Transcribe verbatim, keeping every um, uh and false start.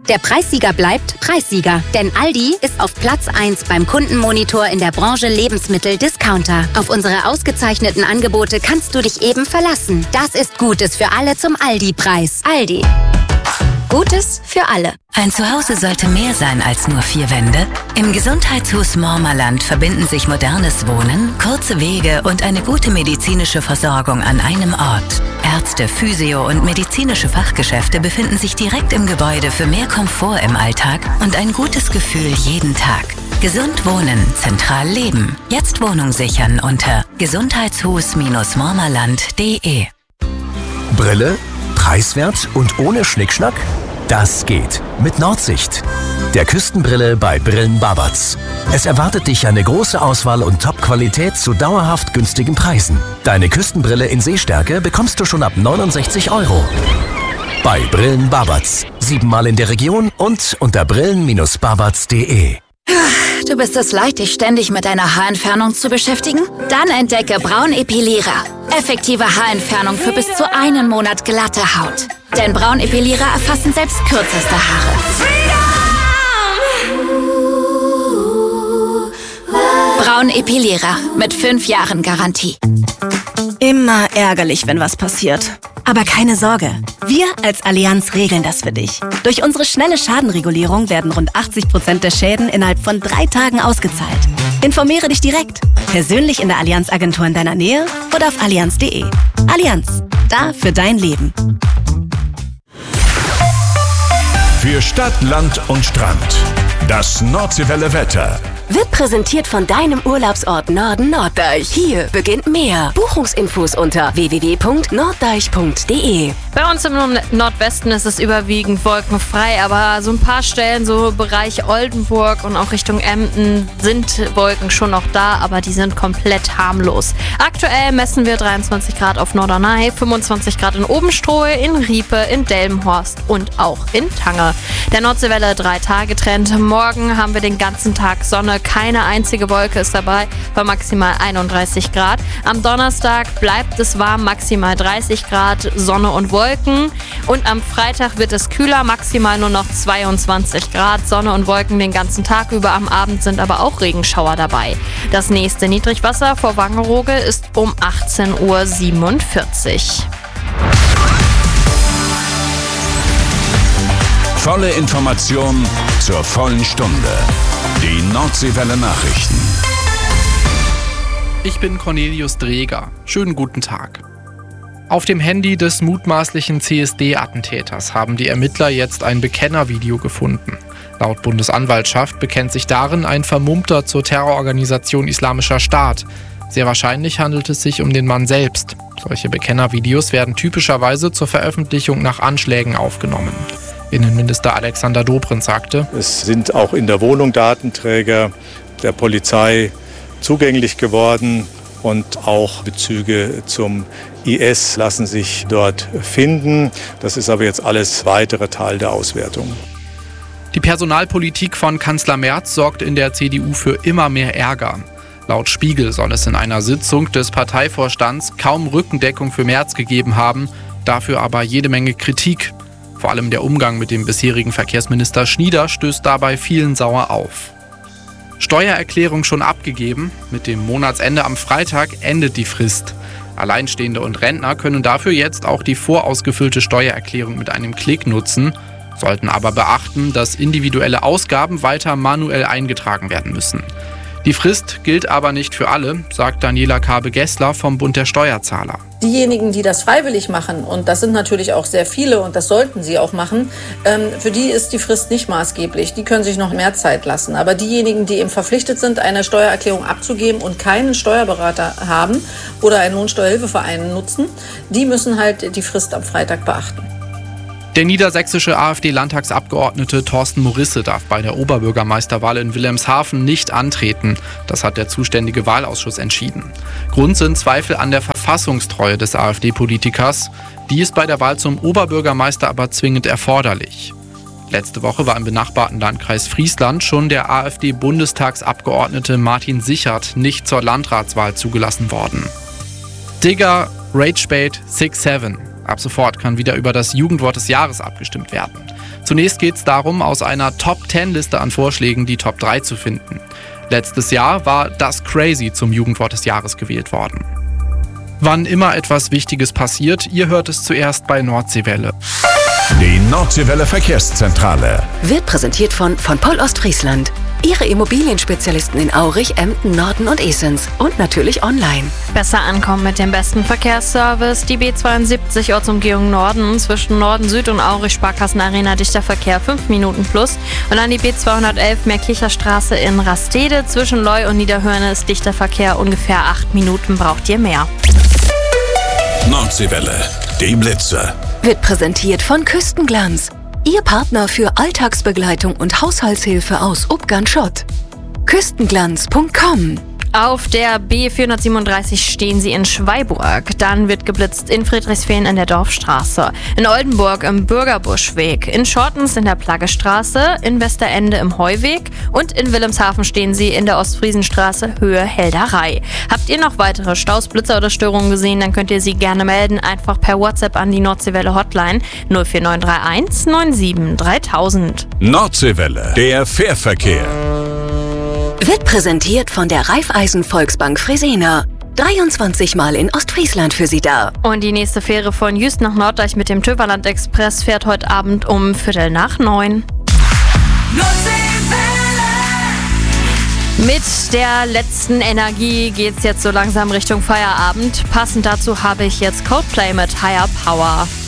Der Preissieger bleibt Preissieger. Denn Aldi ist auf Platz eins beim Kundenmonitor in der Branche Lebensmittel-Discounter. Auf unsere ausgezeichneten Angebote kannst du dich eben verlassen. Das ist Gutes für alle zum Aldi-Preis. Aldi. Gutes für alle. Ein Zuhause sollte mehr sein als nur vier Wände. Im Gesundheitshaus Mormerland verbinden sich modernes Wohnen, kurze Wege und eine gute medizinische Versorgung an einem Ort. Ärzte, Physio- und medizinische Fachgeschäfte befinden sich direkt im Gebäude für mehr Komfort im Alltag und ein gutes Gefühl jeden Tag. Gesund wohnen, zentral leben. Jetzt Wohnung sichern unter gesundheitshus Bindestrich mormerland punkt de. Brille, preiswert und ohne Schnickschnack? Das geht mit Nordsicht, der Küstenbrille bei Brillen Babatz. Es erwartet dich eine große Auswahl und Top-Qualität zu dauerhaft günstigen Preisen. Deine Küstenbrille in Sehstärke bekommst du schon ab neunundsechzig Euro. Bei Brillen Babatz. Siebenmal in der Region und unter brillen Bindestrich babatz punkt de. Du bist es leid, dich ständig mit deiner Haarentfernung zu beschäftigen? Dann entdecke Braun Epilierer. Effektive Haarentfernung für bis zu einen Monat glatte Haut. Denn Braun Epilierer erfassen selbst kürzeste Haare. Braun Epilierer mit fünf Jahren Garantie. Immer ärgerlich, wenn was passiert. Aber keine Sorge, wir als Allianz regeln das für dich. Durch unsere schnelle Schadenregulierung werden rund achtzig Prozent der Schäden innerhalb von drei Tagen ausgezahlt. Informiere dich direkt, persönlich in der Allianz-Agentur in deiner Nähe oder auf allianz punkt de. Allianz, da für dein Leben. Für Stadt, Land und Strand. Das Nordseewelle-Wetter. Wird präsentiert von deinem Urlaubsort Norden Norddeich. Hier beginnt mehr. Buchungsinfos unter w w w punkt norddeich punkt de. Bei uns im Nordwesten ist es überwiegend wolkenfrei, aber so ein paar Stellen, so Bereich Oldenburg und auch Richtung Emden, sind Wolken schon noch da, aber die sind komplett harmlos. Aktuell messen wir dreiundzwanzig Grad auf Norderney, fünfundzwanzig Grad in Obenstrohe, in Riepe, in Delmenhorst und auch in Tange. Der Nordseewelle drei Tage Trend. Morgen haben wir den ganzen Tag Sonne. Keine einzige Wolke ist dabei, bei maximal einunddreißig Grad. Am Donnerstag bleibt es warm, maximal dreißig Grad, Sonne und Wolken. Und am Freitag wird es kühler, maximal nur noch zweiundzwanzig Grad, Sonne und Wolken den ganzen Tag über. Am Abend sind aber auch Regenschauer dabei. Das nächste Niedrigwasser vor Wangerooge ist um achtzehn Uhr siebenundvierzig. Volle Information zur vollen Stunde. Die Nordseewelle-Nachrichten. Ich bin Cornelius Dreger. Schönen guten Tag. Auf dem Handy des mutmaßlichen C S D-Attentäters haben die Ermittler jetzt ein Bekennervideo gefunden. Laut Bundesanwaltschaft bekennt sich darin ein Vermummter zur Terrororganisation Islamischer Staat. Sehr wahrscheinlich handelt es sich um den Mann selbst. Solche Bekennervideos werden typischerweise zur Veröffentlichung nach Anschlägen aufgenommen. Innenminister Alexander Dobrindt sagte: Es sind auch in der Wohnung Datenträger der Polizei zugänglich geworden und auch Bezüge zum I S lassen sich dort finden. Das ist aber jetzt alles weitere Teil der Auswertung. Die Personalpolitik von Kanzler Merz sorgt in der C D U für immer mehr Ärger. Laut Spiegel soll es in einer Sitzung des Parteivorstands kaum Rückendeckung für Merz gegeben haben, dafür aber jede Menge Kritik. Vor allem der Umgang mit dem bisherigen Verkehrsminister Schnieder stößt dabei vielen sauer auf. Steuererklärung schon abgegeben? Mit dem Monatsende am Freitag endet die Frist. Alleinstehende und Rentner können dafür jetzt auch die vorausgefüllte Steuererklärung mit einem Klick nutzen, sollten aber beachten, dass individuelle Ausgaben weiter manuell eingetragen werden müssen. Die Frist gilt aber nicht für alle, sagt Daniela Kabe-Gessler vom Bund der Steuerzahler. Diejenigen, die das freiwillig machen, und das sind natürlich auch sehr viele und das sollten sie auch machen, ähm, für die ist die Frist nicht maßgeblich. Die können sich noch mehr Zeit lassen. Aber diejenigen, die eben verpflichtet sind, eine Steuererklärung abzugeben und keinen Steuerberater haben oder einen Lohnsteuerhilfeverein nutzen, die müssen halt die Frist am Freitag beachten. Der niedersächsische AfD-Landtagsabgeordnete Thorsten Morisse darf bei der Oberbürgermeisterwahl in Wilhelmshaven nicht antreten. Das hat der zuständige Wahlausschuss entschieden. Grund sind Zweifel an der Verfassungstreue des AfD-Politikers. Die ist bei der Wahl zum Oberbürgermeister aber zwingend erforderlich. Letzte Woche war im benachbarten Landkreis Friesland schon der AfD-Bundestagsabgeordnete Martin Sichert nicht zur Landratswahl zugelassen worden. Digger, Ragebait, six seven. Ab sofort kann wieder über das Jugendwort des Jahres abgestimmt werden. Zunächst geht es darum, aus einer Top zehn Liste an Vorschlägen die Top drei zu finden. Letztes Jahr war Das Crazy zum Jugendwort des Jahres gewählt worden. Wann immer etwas Wichtiges passiert, ihr hört es zuerst bei Nordseewelle. Die Nordseewelle Verkehrszentrale wird präsentiert von von Poll Ostfriesland. Ihre Immobilienspezialisten in Aurich, Emden, Norden und Esens und natürlich online. Besser ankommen mit dem besten Verkehrsservice. Die B zweiundsiebzig Ortsumgehung Norden zwischen Norden, Süd und Aurich Sparkassen Arena dichter Verkehr fünf Minuten plus. Und dann die B zweihundertelf Meerkircher Straße in Rastede zwischen Leu und Niederhörne ist dichter Verkehr ungefähr acht Minuten. Braucht ihr mehr? Nordseewelle, die Blitze. Wird präsentiert von Küstenglanz. Ihr Partner für Alltagsbegleitung und Haushaltshilfe aus Ubgan-Schott. Küstenglanz punkt com. Auf der B vierhundertsiebenunddreißig stehen sie in Schweiburg. Dann wird geblitzt in Friedrichsfehn in der Dorfstraße, in Oldenburg im Bürgerbuschweg, in Schortens in der Plaggestraße, in Westerende im Heuweg und in Wilhelmshaven stehen sie in der Ostfriesenstraße Höhe Helderei. Habt ihr noch weitere Staus, Blitzer oder Störungen gesehen, dann könnt ihr sie gerne melden. Einfach per WhatsApp an die Nordseewelle Hotline null vier neun drei eins neun sieben dreitausend. Nordseewelle, der Fährverkehr. Wird präsentiert von der Raiffeisen Volksbank Fresena. dreiundzwanzig Mal in Ostfriesland für Sie da. Und die nächste Fähre von Jüst nach Norddeich mit dem Töverland Express fährt heute Abend um Viertel nach neun. Mit der letzten Energie geht's jetzt so langsam Richtung Feierabend. Passend dazu habe ich jetzt Coldplay mit Higher Power.